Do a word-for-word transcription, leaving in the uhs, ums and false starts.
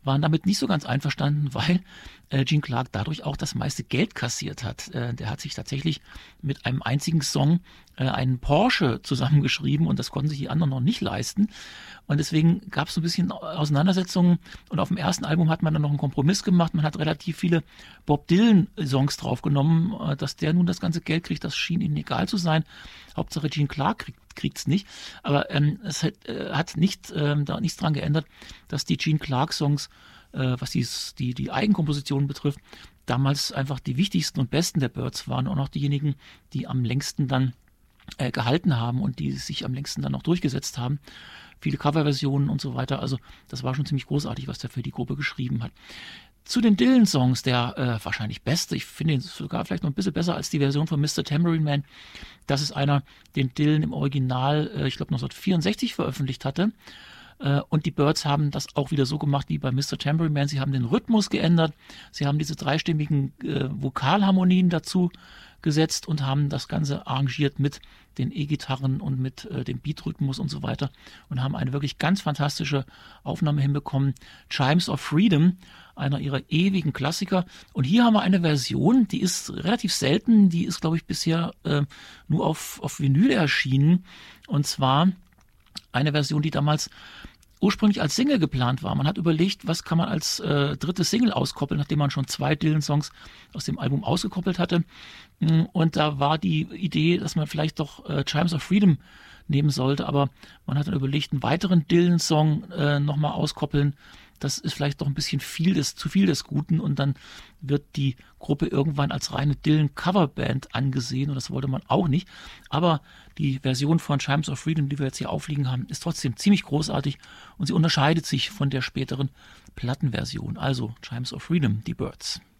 waren damit nicht so ganz einverstanden, weil äh, Gene Clark dadurch auch das meiste Geld kassiert hat. Äh, der hat sich tatsächlich mit einem einzigen Song äh, einen Porsche zusammengeschrieben und das konnten sich die anderen noch nicht leisten. Und deswegen gab es so ein bisschen Auseinandersetzungen und auf dem ersten Album hat man dann noch einen Kompromiss gemacht. Man hat relativ viele Bob Dylan-Songs draufgenommen. Äh, dass der nun das ganze Geld kriegt, das schien ihnen egal zu sein. Hauptsache Gene Clark kriegt kriegt's nicht, aber ähm, es hat, äh, hat nicht, ähm, da nichts dran geändert, dass die Gene Clark Songs, äh, was dies, die, die Eigenkompositionen betrifft, damals einfach die wichtigsten und besten der Byrds waren und auch diejenigen, die am längsten dann äh, gehalten haben und die sich am längsten dann auch durchgesetzt haben. Viele Coverversionen und so weiter, also das war schon ziemlich großartig, was der für die Gruppe geschrieben hat. Zu den Dylan-Songs, der äh, wahrscheinlich beste, ich finde ihn sogar vielleicht noch ein bisschen besser als die Version von Mister Tambourine Man. Das ist einer, den Dylan im Original, äh, ich glaube neunzehnhundertvierundsechzig veröffentlicht hatte. Äh, und die Byrds haben das auch wieder so gemacht wie bei Mister Tambourine Man. Sie haben den Rhythmus geändert, sie haben diese dreistimmigen äh, Vokalharmonien dazu gesetzt und haben das Ganze arrangiert mit den E-Gitarren und mit äh, dem Beatrhythmus und so weiter und haben eine wirklich ganz fantastische Aufnahme hinbekommen. Chimes of Freedom, einer ihrer ewigen Klassiker. Und hier haben wir eine Version, die ist relativ selten, die ist, glaube ich, bisher äh, nur auf, auf Vinyl erschienen. Und zwar eine Version, die damals ursprünglich als Single geplant war. Man hat überlegt, was kann man als äh, dritte Single auskoppeln, nachdem man schon zwei Dylan-Songs aus dem Album ausgekoppelt hatte. Und da war die Idee, dass man vielleicht doch äh, Chimes of Freedom nehmen sollte, aber man hat dann überlegt, einen weiteren Dylan-Song äh, nochmal auskoppeln. Das ist vielleicht doch ein bisschen viel des, zu viel des Guten und dann wird die Gruppe irgendwann als reine Dylan-Coverband angesehen und das wollte man auch nicht. Aber die Version von Chimes of Freedom, die wir jetzt hier aufliegen haben, ist trotzdem ziemlich großartig und sie unterscheidet sich von der späteren Plattenversion. Also Chimes of Freedom, die Byrds.